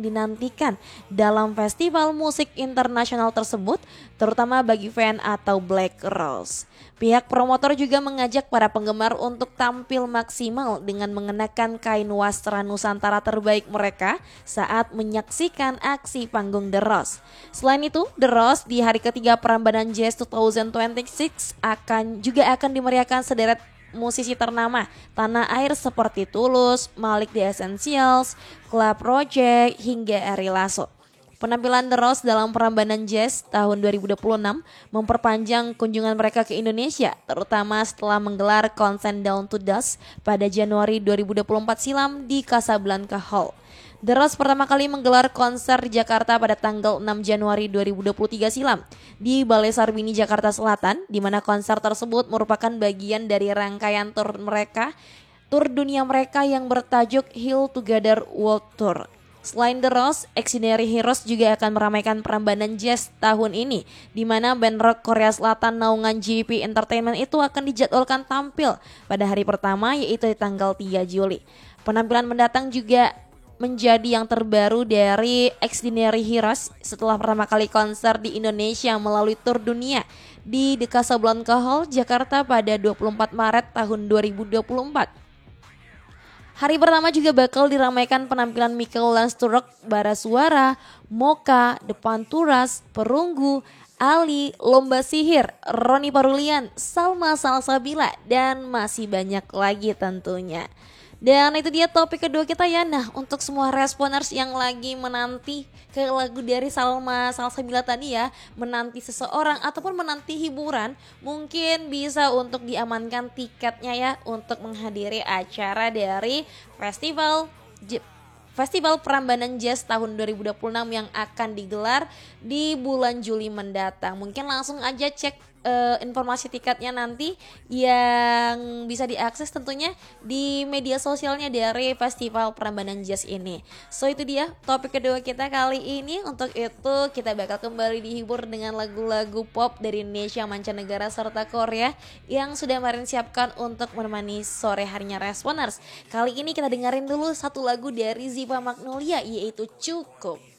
dinantikan dalam festival musik internasional tersebut, terutama bagi fan atau Black Rose. Pihak promotor juga mengajak para penggemar untuk tampil maksimal dengan mengenakan kain wastra Nusantara terbaik mereka saat menyaksikan aksi panggung The Rose. Selain itu, The Rose di hari ketiga Prambanan Jazz 2026 akan dimeriahkan sederet musisi ternama tanah air seperti Tulus, Malik The Essentials, Club Project, hingga Ari Lasso. Penampilan The Rose dalam Prambanan Jazz tahun 2026 memperpanjang kunjungan mereka ke Indonesia, terutama setelah menggelar konser Down to Dust pada Januari 2024 silam di Casablanca Hall. The Rose pertama kali menggelar konser di Jakarta pada tanggal 6 Januari 2023 silam di Balai Sarbini, Jakarta Selatan, di mana konser tersebut merupakan bagian dari rangkaian tur dunia mereka yang bertajuk Heal Together World Tour. Selain The Rose, Extraordinary Heroes juga akan meramaikan Prambanan Jazz tahun ini, di mana band rock Korea Selatan naungan JYP Entertainment itu akan dijadwalkan tampil pada hari pertama, yaitu di tanggal 3 Juli. Penampilan mendatang juga menjadi yang terbaru dari Extraordinary Heroes setelah pertama kali konser di Indonesia melalui tur dunia di The Casablanca Hall, Jakarta pada 24 Maret tahun 2024. Hari pertama juga bakal diramaikan penampilan Michael Lansturok, Bara Suara, Moka, The Panturas, Perunggu, Ali, Lomba Sihir, Roni Parulian, Salma Salsabila, dan masih banyak lagi tentunya. Dan itu dia topik kedua kita ya. Nah, untuk semua responers yang lagi menanti ke lagu dari Salma Salsabila tadi ya, menanti seseorang ataupun menanti hiburan, mungkin bisa untuk diamankan tiketnya ya untuk menghadiri acara dari Festival Prambanan Jazz tahun 2026 yang akan digelar di bulan Juli mendatang. Mungkin langsung aja cek informasi tiketnya nanti yang bisa diakses tentunya di media sosialnya dari Festival Prambanan Jazz ini. So itu dia topik kedua kita kali ini. Untuk itu kita bakal kembali dihibur dengan lagu-lagu pop dari Indonesia, mancanegara, serta Korea yang sudah Marin siapkan untuk menemani sore harinya Responers. Kali ini kita dengerin dulu satu lagu dari Ziva Magnolia, yaitu Cukup.